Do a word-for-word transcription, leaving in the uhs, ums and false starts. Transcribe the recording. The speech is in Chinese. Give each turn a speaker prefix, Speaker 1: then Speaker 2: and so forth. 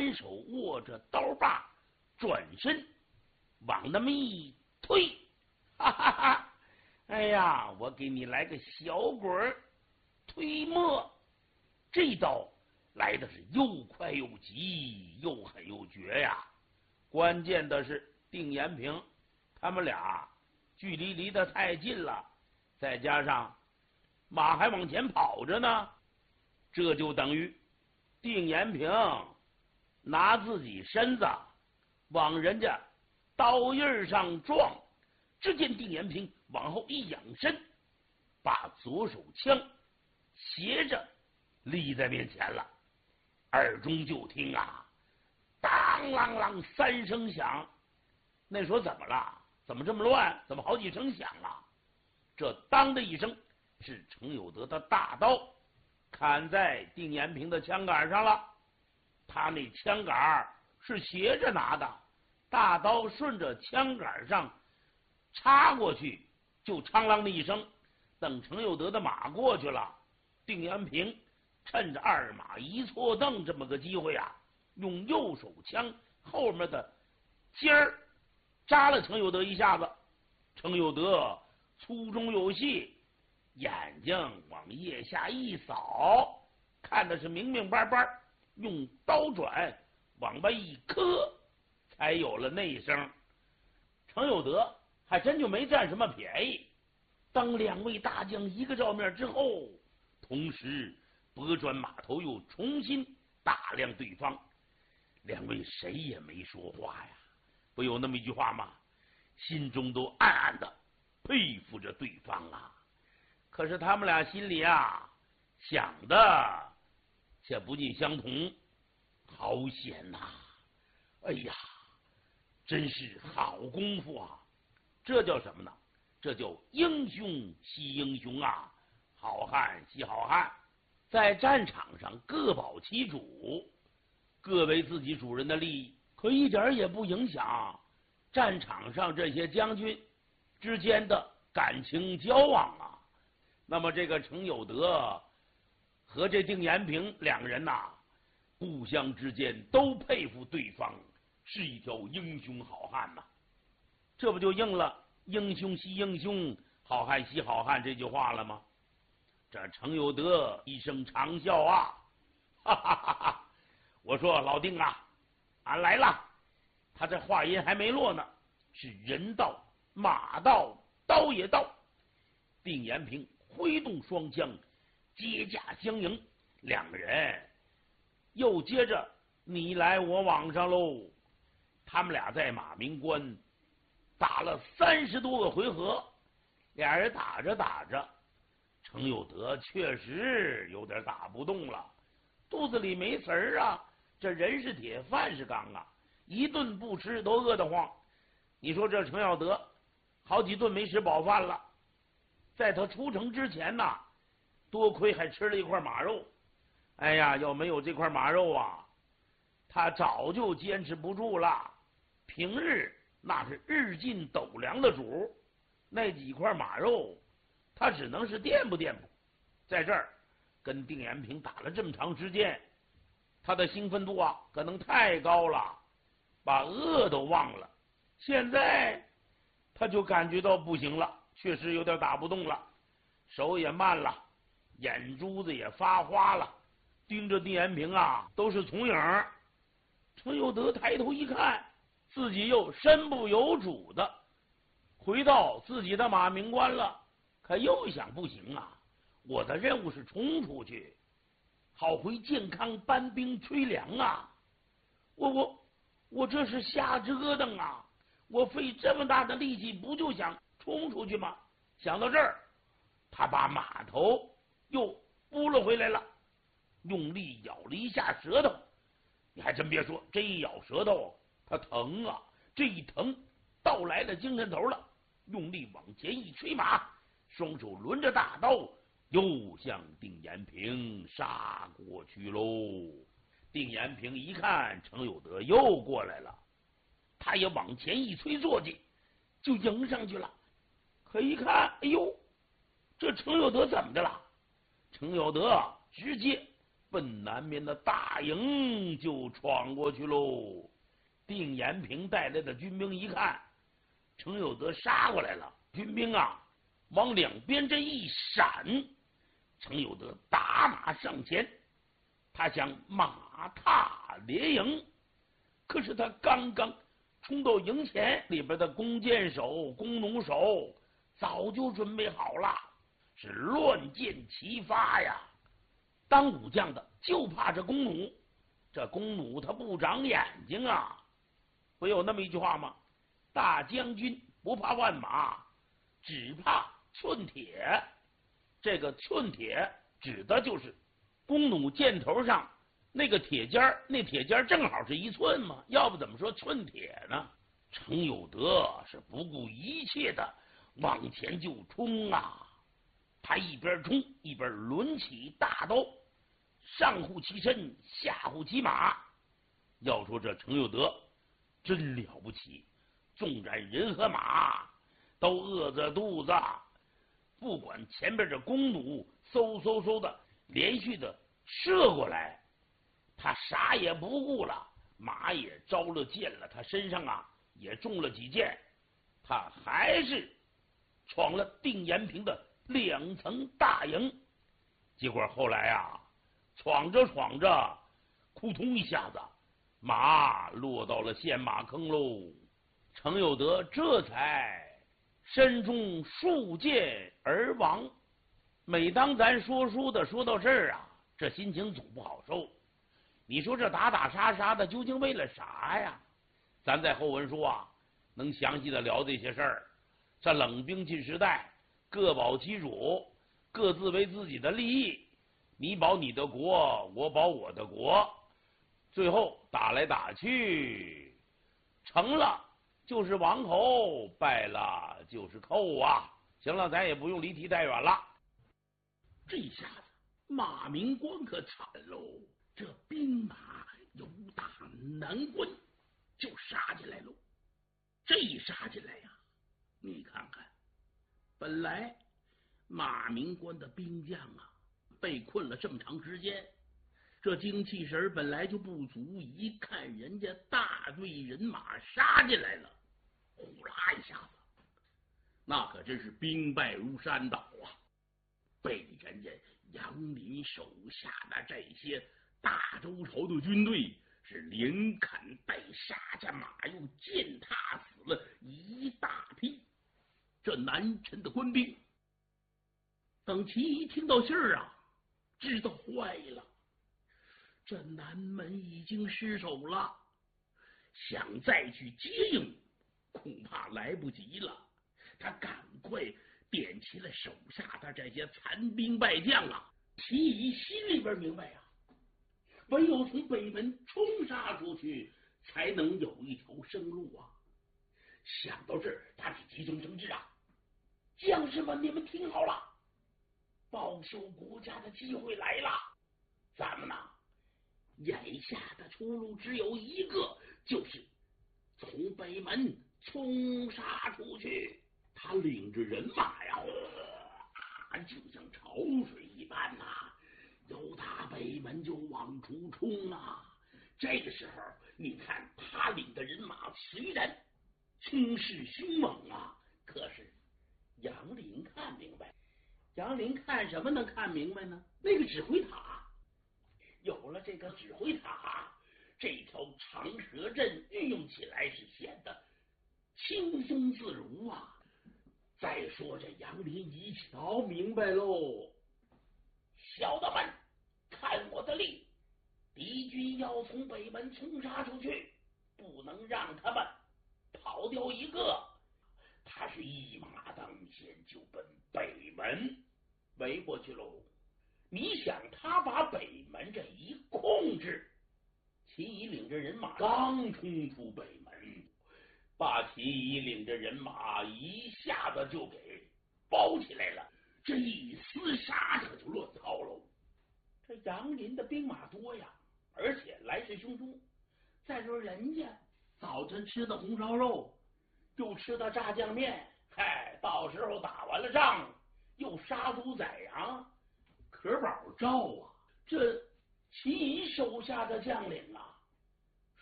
Speaker 1: 单手握着刀把，转身往那么一推，哈哈哈！哎呀，我给你来个小滚儿推磨，这刀来的是又快又急，又狠又绝呀！关键的是定延平他们俩距离离得太近了，再加上马还往前跑着呢，这就等于定延平拿自己身子往人家刀刃上撞。只见定延平往后一仰身，把左手枪斜着立在面前了。耳中就听啊，当啷啷三声响。那说怎么了？怎么这么乱？怎么好几声响啊？这当的一声，是程有德的大刀砍在定延平的枪杆上了。他那枪杆是斜着拿的，大刀顺着枪杆上插过去，就苍啷的一声。等程有德的马过去了，定延平趁着二马一错蹬这么个机会啊，用右手枪后面的尖儿扎了程有德一下子。程有德粗中有细，眼睛往腋下一扫，看的是明明白白，用刀转往外一磕，才有了那一声。程有德还真就没占什么便宜。当两位大将一个照面之后，同时拨转马头又重新打量对方，两位谁也没说话呀。不有那么一句话吗？心中都暗暗的佩服着对方啊。可是他们俩心里啊想的却不尽相同。好险呐！哎呀，真是好功夫啊！这叫什么呢？这叫英雄惜英雄啊，好汉惜好汉。在战场上各保其主，各为自己主人的利益，可一点也不影响战场上这些将军之间的感情交往啊。那么这个程有德和这定延平两人呐、啊，互相之间都佩服对方是一条英雄好汉呐、啊，这不就应了英雄惜英雄，好汉惜好汉这句话了吗？这程有德一声长啸啊，哈哈哈哈！我说老定啊，俺来了。他这话音还没落呢，是人到马到刀也到。定延平挥动双枪，接驾相迎，两个人又接着你来我往上喽。他们俩在马鸣关打了三十多个回合，俩人打着打着，程有德确实有点打不动了，肚子里没食儿啊。这人是铁，饭是钢啊，一顿不吃都饿得慌。你说这程有德好几顿没吃饱饭了，在他出城之前呐，多亏还吃了一块马肉。哎呀，要没有这块马肉啊，他早就坚持不住了。平日那是日进斗量的主，那几块马肉他只能是垫不垫补。在这儿跟定延平打了这么长时间，他的兴奋度啊可能太高了，把饿都忘了。现在他就感觉到不行了，确实有点打不动了，手也慢了，眼珠子也发花了，盯着定延平啊都是重影。程有德抬头一看，自己又身不由主的回到自己的马鸣关了。可又想不行啊，我的任务是冲出去，好回健康搬兵催粮啊！我我我这是瞎折腾啊！我费这么大的力气，不就想冲出去吗？想到这儿，他把马头又拨了回来了，用力咬了一下舌头。你还真别说，这一咬舌头他疼啊！这一疼到来了精神头了，用力往前一吹马，双手抡着大刀又向定延平杀过去喽。定延平一看程有德又过来了，他也往前一催坐骑，就迎上去了。可一看，哎呦，这程有德怎么的了？程有德直接奔南边的大营就闯过去喽。定延平带来的军兵一看，程有德杀过来了，军兵啊往两边这一闪，程有德打马上前，他想马踏连营，可是他刚刚冲到营前，里边的弓箭手、弓弩手早就准备好了，是乱箭齐发呀。当武将的就怕这弓弩，这弓弩它不长眼睛啊。不有那么一句话吗？大将军不怕万马，只怕寸铁。这个寸铁指的就是弓弩箭头上那个铁尖儿，那铁尖正好是一寸嘛，要不怎么说寸铁呢？程有德是不顾一切的往前就冲啊！他一边冲一边抡起大刀，上护其身，下护其马。要说这程有德真了不起，纵然人和马都饿着肚子，不管前边这弓弩嗖嗖嗖的连续的射过来，他啥也不顾了，马也招了箭了，他身上啊也中了几箭，他还是闯了定延平的两层大营。结果后来啊，闯着闯着，扑通一下子，马落到了陷马坑喽。程有德这才身中数箭而亡。每当咱说书的说到这儿啊，这心情总不好受。你说这打打杀杀的究竟为了啥呀？咱在后文书啊能详细的聊这些事儿。这冷兵器时代，各保其主，各自为自己的利益，你保你的国，我保我的国，最后打来打去，成了就是王侯，败了就是寇啊。行了，咱也不用离题太远了。
Speaker 2: 这下子马明光可惨喽，这兵马由大南关就杀进来喽。这一杀进来呀，你看看，本来马明关的兵将啊被困了这么长时间，这精气神本来就不足，一看人家大队人马杀进来了，呼啦一下子，那可真是兵败如山倒啊！被人家杨林手下的这些大周朝的军队是连砍带杀，加马又践踏死了一大批这南陈的官兵。等其一听到信儿啊，知道坏了，这南门已经失守了，想再去接应恐怕来不及了。他赶快点齐了手下的这些残兵败将啊，其一心里边明白啊，唯有从北门冲杀出去，才能有一条生路啊。想到这儿，他是急中生智啊，将士们，你们听好了，报效国家的机会来了。咱们呢，眼下的出路只有一个，就是从北门冲杀出去。他领着人马呀，呃、就像潮水一般呐、啊，由他北门就往出冲啊。这个时候，你看他领的人马虽然冲势凶猛啊，可是杨林看明白。杨林看什么能看明白呢？那个指挥塔，有了这个指挥塔，这条长蛇阵运用起来是显得轻松自如啊。再说这杨林一瞧明白喽，小的们，看我的令，敌军要从北门冲杀出去，不能让他们跑掉一个。他是一马当先就奔北门围过去喽。你想他把北门这一控制，齐仪领着人马刚冲出北门，把齐仪领着人马一下子就给包起来了，这一厮杀可就乱套喽。这杨林的兵马多呀，而且来势汹汹。再说人家早晨吃的红烧肉，又吃的炸酱面，嗨，到时候打完了仗，又杀猪宰羊，可饱照啊。这其手下的将领啊，